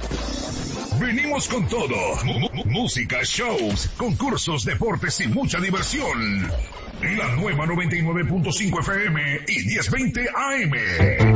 Venimos con todo. Música, shows, concursos, deportes y mucha diversión. La nueva 99.5 FM y 1020 AM.